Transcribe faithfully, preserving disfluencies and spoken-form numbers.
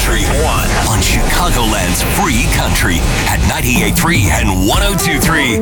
Country One on Chicagoland's Free Country at ninety-eight point three and one oh two point three